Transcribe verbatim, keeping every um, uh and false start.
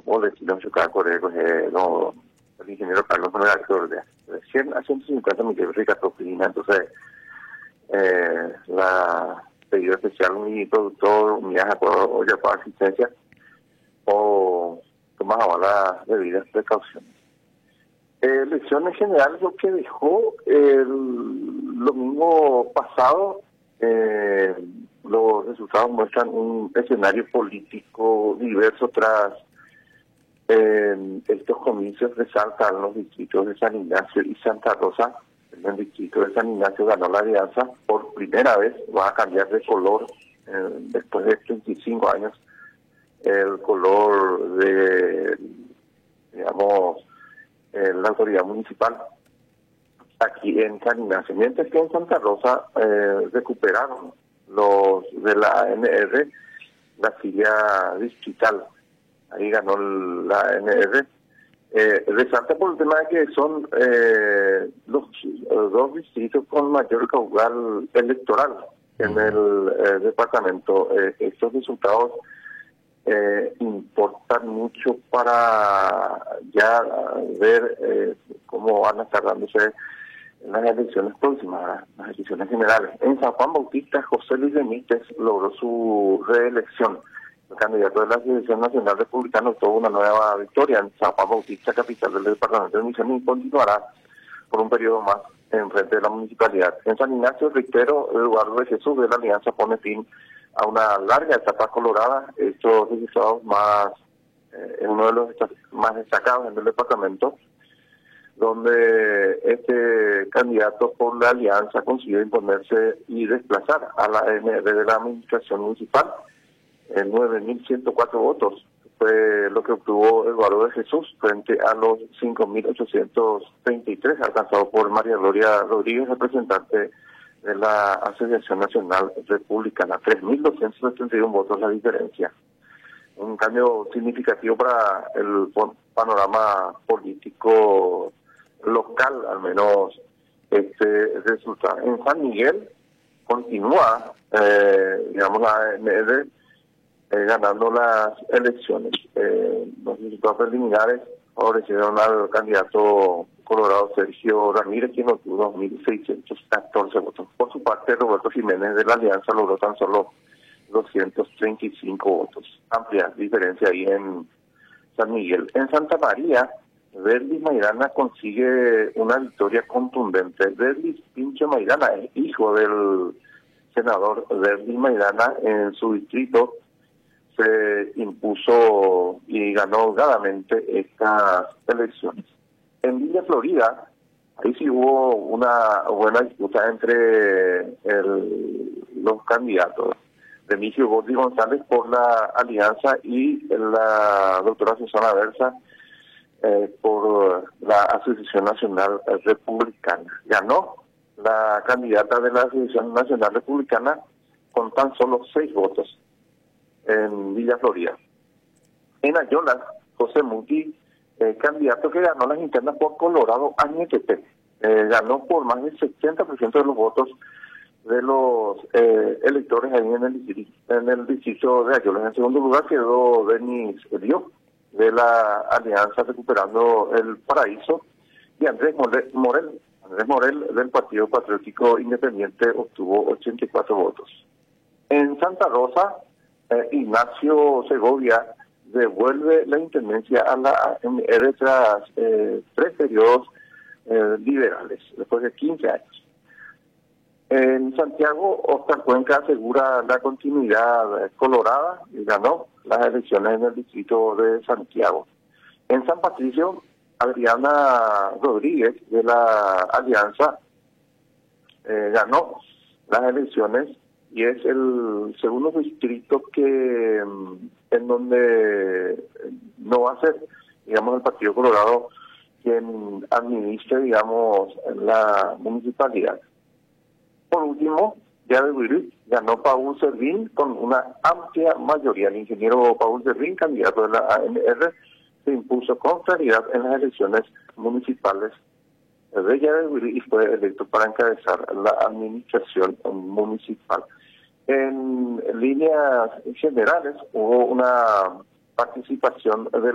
o de Chile, Chucar, Corea, eh, no, el ingeniero Carlos Manuel de cien a ciento cincuenta millones de Catopina. Entonces, eh, la pedido especial, un productor, unidades de acuerdo, o ya para asistencia, o tomar ahora las debidas precauciones. Eh, elecciones generales, lo que dejó el domingo pasado, eh, los resultados muestran un escenario político diverso tras eh, estos comicios. Resaltan los distritos de San Ignacio y Santa Rosa. En el distrito de San Ignacio ganó la alianza por primera vez, va a cambiar de color eh, después de treinta y cinco años, el color de, digamos, eh, la autoridad municipal aquí en San Ignacio, mientras que en Santa Rosa eh, recuperaron los de la A N R la silla distrital. Ahí ganó la A N R. Eh, resalta por el tema de que son eh, los, los dos distritos con mayor caudal electoral en el eh, departamento. Eh, estos resultados eh, importan mucho para ya ver eh, cómo van a estar dándose en las elecciones próximas, las elecciones generales. En San Juan Bautista, José Luis Benítez logró su reelección. El candidato de la Asociación Nacional Republicana obtuvo una nueva victoria en San Juan Bautista, capital del departamento de Misiones, y continuará por un periodo más en frente de la municipalidad. En San Ignacio, reitero, Eduardo de Jesús de la Alianza pone fin a una larga etapa colorada. Estos resultados más, eh, en uno de los más destacados en el departamento, donde este candidato por la alianza consiguió imponerse y desplazar a la A N R de la administración municipal en nueve mil ciento cuatro votos. Fue lo que obtuvo Eduardo de Jesús frente a los cinco mil ochocientos treinta y tres alcanzados por María Gloria Rodríguez, representante de la Asociación Nacional Republicana. tres mil doscientos setenta y uno votos la diferencia. Un cambio significativo para el panorama político local, al menos este resultado. En San Miguel continúa, eh, digamos, la A N R eh, ganando las elecciones. Eh, los resultados preliminares favorecieron al candidato colorado Sergio Ramírez, quien obtuvo dos mil seiscientos catorce votos. Por su parte, Roberto Jiménez de la Alianza logró tan solo doscientos treinta y cinco votos. Amplia diferencia ahí en San Miguel. En Santa María, Derlis Maidana consigue una victoria contundente. Derlis Pincho Maidana es hijo del senador Derlis Maidana. En su distrito se impuso y ganó holgadamente estas elecciones. En Villa Florida, ahí sí hubo una buena disputa entre el, los candidatos. Remigio Gordi González por la Alianza y la doctora Susana Versa eh, por la Asociación Nacional Republicana. Ganó la candidata de la Asociación Nacional Republicana con tan solo seis votos en Villa Florida. En Ayolas, José Muti, eh, candidato que ganó las internas por Colorado Añetepec, eh, ganó por más del setenta por ciento de los votos de los eh, electores ahí en el, en el distrito de Ayolas. En segundo lugar quedó Denis Dio de la Alianza Recuperando el Paraíso, y Andrés Morel, Andrés Morel del Partido Patriótico Independiente obtuvo ochenta y cuatro votos. En Santa Rosa, eh, Ignacio Segovia devuelve la intendencia a la A N R tras eh, tres periodos eh, liberales, después de quince años. En Santiago, Oscar Cuenca asegura la continuidad colorada y ganó las elecciones en el distrito de Santiago. En San Patricio, Adriana Rodríguez de la Alianza eh, ganó las elecciones y es el segundo distrito que en donde no va a ser, digamos, el Partido Colorado quien administre, digamos, la municipalidad. Por último, ya de Huirí ganó Paul Servín con una amplia mayoría. El ingeniero Paul Servín, candidato de la A N R, se impuso con claridad en las elecciones municipales de Yabehuiri y fue electo para encabezar la administración municipal. En líneas generales hubo una participación de